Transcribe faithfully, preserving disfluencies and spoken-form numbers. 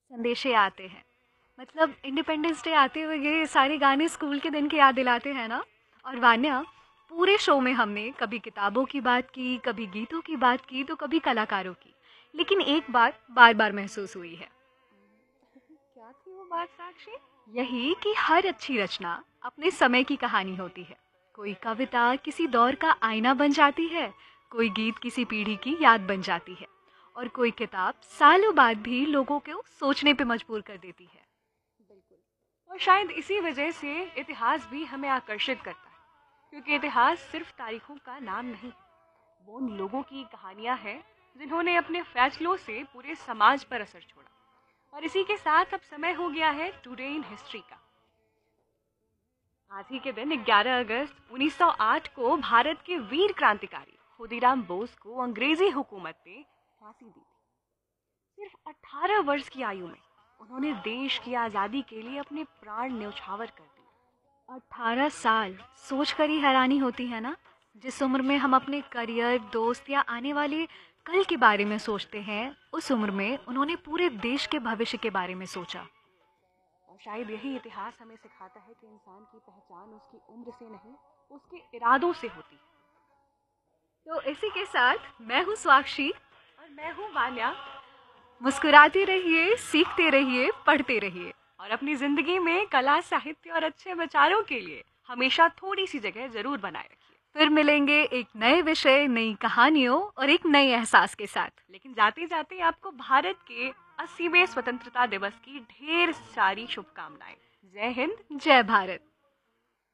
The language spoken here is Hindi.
संदेशे आते हैं। मतलब इंडिपेंडेंस डे आते हुए ये सारे गाने स्कूल के दिन की याद दिलाते हैं ना। और वान्या, पूरे शो में हमने कभी किताबों की बात की, कभी गीतों की बात की, तो कभी कलाकारों की, लेकिन एक बात बार बार महसूस हुई है। क्या थी वो बात साक्षी? यही कि हर अच्छी रचना अपने समय की कहानी होती है। कोई कविता किसी दौर का आईना बन जाती है, कोई गीत किसी पीढ़ी की याद बन जाती है, और कोई किताब सालों बाद भी लोगों को सोचने पे मजबूर कर देती है। बिल्कुल। और शायद इसी वजह से इतिहास भी हमें आकर्षित करता है, क्योंकि इतिहास सिर्फ तारीखों का नाम नहीं, वो उन लोगों की कहानियां हैं जिन्होंने अपने फैसलों से पूरे समाज पर असर छोड़ा। और इसी के साथ अब समय हो गया है टुडे इन हिस्ट्री का। आज ही के दिन ग्यारह अगस्त उन्नीस सौ आठ को भारत के वीर क्रांतिकारी खुदीराम बोस को अंग्रेजी हुकूमत ने फांसी दी थी। सिर्फ अठारह वर्ष की आयु में उन्होंने देश की आजादी के लिए अपने प्राण न्यौछावर कर दिए। अठारह साल, सोच कर ही हैरानी होती है ना। जिस उम्र में हम अपने करियर, दोस्त या आने वाले कल के बारे में सोचते हैं, उस उम्र में उन्होंने पूरे देश के भविष्य के बारे में सोचा। और शायद यही इतिहास हमें सिखाता है कि इंसान की पहचान उसकी उम्र से नहीं, उसके इरादों से होती है। तो इसी के साथ मैं हूँ स्वाक्षी। और मैं हूँ वान्या। मुस्कुराते रहिए, सीखते रहिए, पढ़ते रहिए। और अपनी जिंदगी में कला, साहित्य और अच्छे विचारों के लिए हमेशा थोड़ी सी जगह जरूर बनाए रखिए। फिर मिलेंगे एक नए विषय, नई कहानियों और एक नए एहसास के साथ। लेकिन जाते जाते आपको भारत के अस्सीवें स्वतंत्रता दिवस की ढेर सारी शुभकामनाएं। जय हिंद, जय भारत।